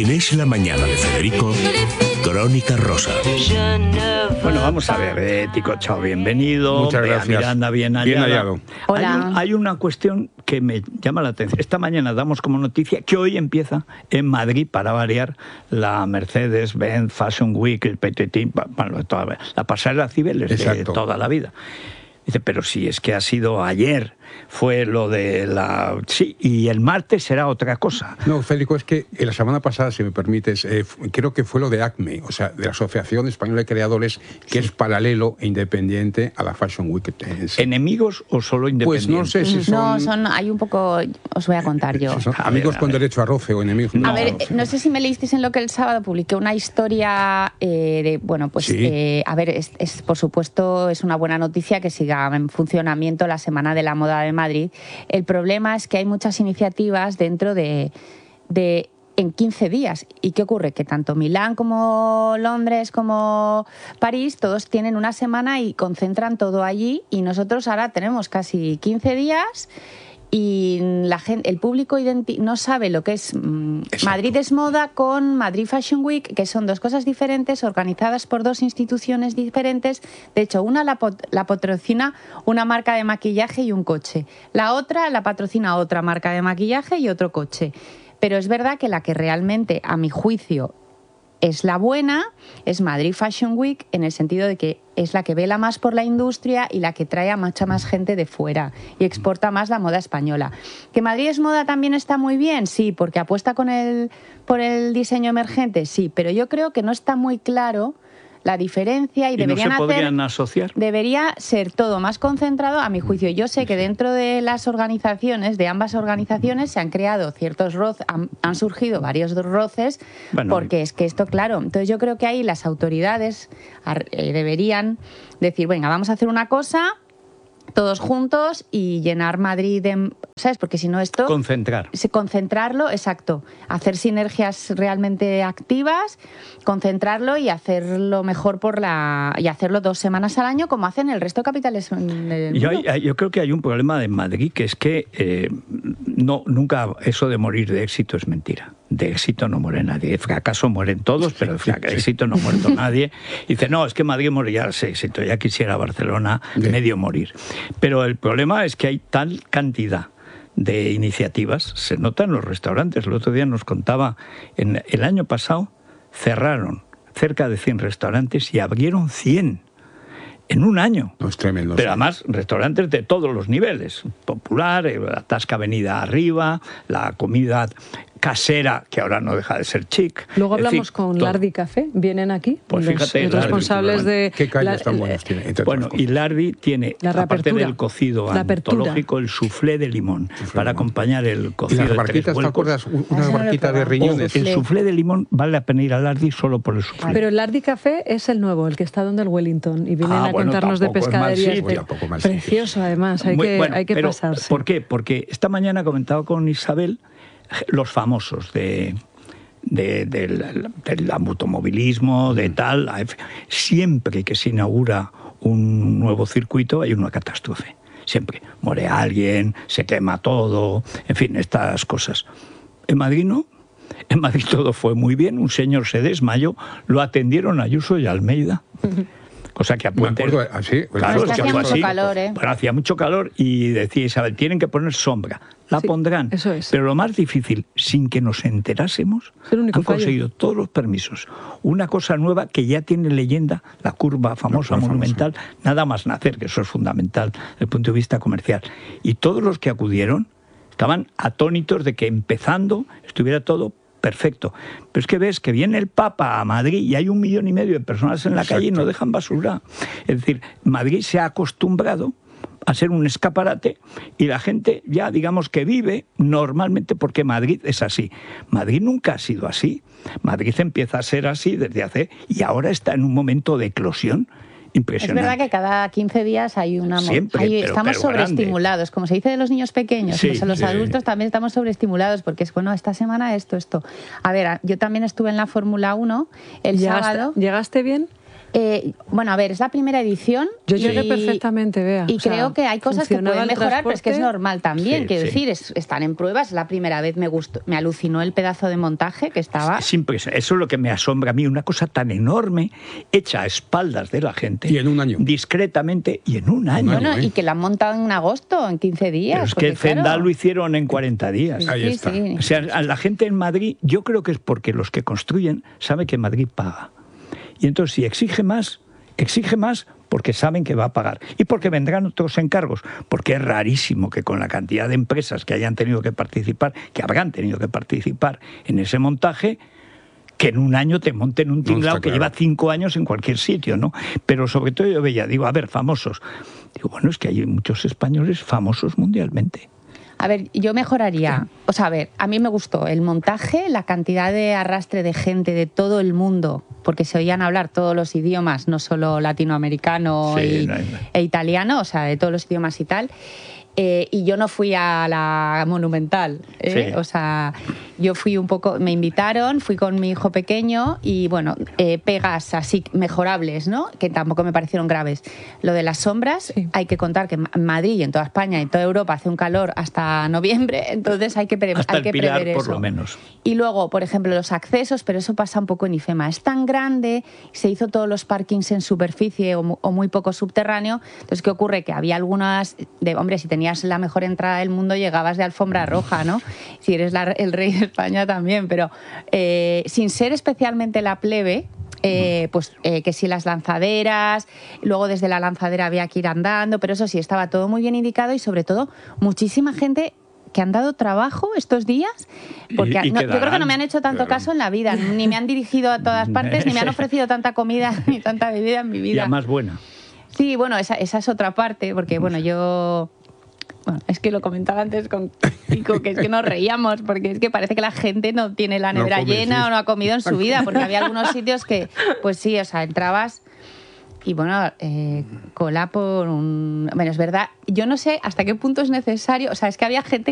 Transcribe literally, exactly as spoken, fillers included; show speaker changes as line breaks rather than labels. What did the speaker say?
En Es la Mañana de Federico, Crónica Rosa.
Bueno, vamos a ver, eh, Tico Chao, bienvenido.
Muchas
Bea
gracias.
Miranda, bien hallada.
Bien hallado.
Hola.
Hay, un- hay una cuestión que me llama la atención. Esta mañana damos como noticia que hoy empieza en Madrid, para variar, la Mercedes-Benz Fashion Week, el P T T, bueno, toda, la pasarela Cibeles de
Exacto.
toda la vida. Dice, pero si es que ha sido ayer, fue lo de la... Sí, y el martes será otra cosa.
No, Federico, es que la semana pasada, si me permites, eh, creo que fue lo de ACME, o sea, de la Asociación Española de Creadores, que sí. es paralelo e independiente a la Fashion Week.
¿Enemigos o solo independientes?
Pues no sé si son...
No, son, hay un poco, os voy a contar yo.
Si son
A
amigos
ver, a
con
ver.
derecho a roce o enemigos.
No,
A ver,
sí.
no sé si me leísteis en lo que el sábado publiqué una historia eh, de, bueno, pues,
Sí.
eh, a ver, es, es, por supuesto es una buena noticia que siga en funcionamiento la Semana de la Moda de Madrid. El problema es que hay muchas iniciativas dentro de, de en quince días. ¿Y qué ocurre? Que tanto Milán como Londres como París, todos tienen una semana y concentran todo allí, y nosotros ahora tenemos casi quince días y la gente, el público identi- no sabe lo que es mm, Madrid es Moda con Madrid Fashion Week, que son dos cosas diferentes, organizadas por dos instituciones diferentes. De hecho, una la, pot- la patrocina una marca de maquillaje y un coche. La otra la patrocina otra marca de maquillaje y otro coche. Pero es verdad que la que realmente, a mi juicio, es la buena, es Madrid Fashion Week, en el sentido de que es la que vela más por la industria y la que trae a mucha más gente de fuera y exporta más la moda española. ¿Que Madrid es Moda también está muy bien? Sí, porque apuesta con el, por el diseño emergente, sí, pero yo creo que no está muy claro la diferencia y,
¿Y no
deberían
se
hacer...
podrían asociar?
Debería ser todo más concentrado, a mi juicio. Yo sé que dentro de las organizaciones, de ambas organizaciones, se han creado ciertos roces, han, han surgido varios roces,
Bueno,
porque es que esto, claro, entonces yo creo que ahí las autoridades ar- eh, deberían decir, venga, vamos a hacer una cosa todos juntos y llenar Madrid de... ¿Sabes? Porque si no esto...
Concentrar.
Se- concentrarlo, exacto, hacer sinergias realmente activas, concentrarlo y hacerlo mejor por la y hacerlo dos semanas al año como hacen el resto de capitales del
Yo,
mundo.
hay- yo creo que hay un problema de Madrid, que es que eh, no, nunca eso de morir de éxito es mentira. De éxito no muere nadie. De fracaso mueren todos, pero de frac- éxito no ha muerto nadie. Y dice, no, es que Madrid morirá de éxito. Ya quisiera Barcelona
Bien.
medio morir. Pero el problema es que hay tal cantidad de iniciativas, se nota en los restaurantes. El otro día nos contaba, en el año pasado cerraron cerca de cien restaurantes y abrieron cien en un año.
No, es tremendo.
Pero
sí.
además, restaurantes de todos los niveles. Popular, eh, la Tasca Avenida Arriba, la comida casera, que ahora no deja de ser chic.
Luego
En
hablamos
fin,
con
todo.
Lardi Café, vienen aquí,
Pues
los
fíjate, Lardi,
responsables de...
¿Qué calles
la-
tan buenas tiene? Entre
Bueno,
otras
y
cosas.
Lardi tiene,
La
aparte
reapertura,
del cocido
la apertura.
antológico, el soufflé de limón,
Soufflé
para
de limón.
acompañar el
Y
cocido
las
de tres
barquitas, ¿te
vuelcos.
acuerdas? Un-
Ah,
Una
esa no la he
barquita de
probado.
riñones.
El soufflé de limón vale la pena ir a Lardi solo por el soufflé.
Pero el Lardi Café es el nuevo, el que está donde el Wellington, y vienen
Ah,
a
bueno,
contarnos de
tampoco es mal
pescaderías.
sitio.
de-
Tampoco mal sitio.
Precioso, además, hay
Muy-
que,
bueno,
hay que
pero,
pasarse.
¿por qué? Porque esta mañana comentaba con Isabel los famosos de... De, del, del automovilismo, de tal. Siempre que se inaugura un nuevo circuito hay una catástrofe. Siempre. Muere alguien, se quema todo, en fin, estas cosas. En Madrid no. En Madrid todo fue muy bien. Un señor se desmayó, lo atendieron Ayuso y Almeida. Cosa que a
Me
Puente...
acuerdo, así, pues,
Claro,
Es que
es que
hacía
fue
mucho
así.
calor, ¿eh?
Bueno, hacía mucho calor y decía Isabel, tienen que poner sombra. La
Sí,
pondrán.
eso es.
Pero lo más difícil, sin que nos enterásemos,
Es el único
han
fallo.
conseguido todos los permisos. Una cosa nueva que ya tiene leyenda, la curva famosa,
La curva
monumental, nada más nacer, que eso es fundamental desde el punto de vista comercial. Y todos los que acudieron estaban atónitos de que empezando estuviera todo perfecto. Pero es que ves que viene el Papa a Madrid y hay un millón y medio de personas en la
Exacto.
calle y no dejan basura. Es decir, Madrid se ha acostumbrado a ser un escaparate y la gente ya digamos que vive normalmente porque Madrid es así. Madrid nunca ha sido así. Madrid empieza a ser así desde hace... y ahora está en un momento de eclosión
Es
impresionante.
verdad que cada quince días hay una... mo-
Siempre,
hay-
pero-
estamos
pero grande.
sobreestimulados, como se dice de los niños pequeños,
Sí,
pues a los
sí.
adultos también estamos sobreestimulados, porque es, bueno, esta semana esto, esto. A ver, yo también estuve en la Fórmula uno el
¿Llegaste,
sábado.
¿Llegaste bien?
Eh, bueno, a ver, es la primera edición.
Yo
y-
llegué perfectamente, Bea.
Y
O sea,
creo que hay cosas que
funcionaba
pueden
el
mejorar, pero es que es
transporte.
normal también.
Sí,
Quiero
sí.
decir, es- están en pruebas. Es la primera vez me gustó, me alucinó el pedazo de montaje que estaba.
Es impresionante. Eso es lo que me asombra a mí, una cosa tan enorme, hecha a espaldas de la gente.
Y en un año.
Discretamente y en un año.
Bueno,
¿eh?
y que lo han montado en agosto, en quince días.
Pero es que
porque, claro,
Zendal lo hicieron en cuarenta días.
Ahí
sí,
está.
sí.
O sea, a la gente en Madrid, yo creo que es porque los que construyen saben que Madrid paga. Y entonces, si exige más, exige más porque saben que va a pagar. Y porque vendrán otros encargos. Porque es rarísimo que con la cantidad de empresas que hayan tenido que participar, que habrán tenido que participar en ese montaje, que en un año te monten un tinglao
está
que
claro.
lleva cinco años en cualquier sitio, ¿no? Pero sobre todo yo veía, digo, a ver, famosos. Digo, bueno, es que hay muchos españoles famosos mundialmente.
A ver, yo mejoraría. O sea, a ver, a mí me gustó el montaje, la cantidad de arrastre de gente de todo el mundo, porque se oían hablar todos los idiomas, no solo latinoamericano
Sí,
y-
no hay-
e italiano, o sea, de todos los idiomas y tal. Eh, y yo no fui a la Monumental, ¿eh?
Sí.
O sea, yo fui un poco, me invitaron, fui con mi hijo pequeño y bueno, eh, pegas así mejorables, ¿no? Que tampoco me parecieron graves. Lo de las sombras,
Sí.
hay que contar que en Madrid y en toda España y en toda Europa hace un calor hasta noviembre, entonces hay que, pre
Hasta
hay
el
que
Pilar,
prever
por
eso.
lo menos.
Y luego, por ejemplo, los accesos, pero eso pasa un poco en IFEMA. Es tan grande, se hizo todos los parkings en superficie o, mu- o muy poco subterráneo. Entonces, ¿qué ocurre? Que había algunas, de, hombre, si tenías la mejor entrada del mundo, llegabas de alfombra roja, ¿no? Si eres la- el rey de España también, pero eh, sin ser especialmente la plebe, eh, pues eh, que si las lanzaderas, luego desde la lanzadera había que ir andando, pero eso sí, estaba todo muy bien indicado y sobre todo muchísima gente que han dado trabajo estos días, porque
Y- y
no- yo creo que
quedarán.
no me han hecho tanto
Claro.
caso en la vida, ni me han dirigido a todas partes, ni me han ofrecido tanta comida ni tanta bebida en mi
Y
vida.
además buena.
Sí, bueno, esa, esa es otra parte, porque bueno, yo... Bueno, es que lo comentaba antes con Kiko, que es que nos reíamos, porque es que parece que la gente no tiene la
No
nevera
come,
llena
sí.
o no ha comido en su vida, porque había algunos sitios que, pues sí, o sea, entrabas y bueno, eh, cola por un... Bueno, es verdad, yo no sé hasta qué punto es necesario, o sea, es que había gente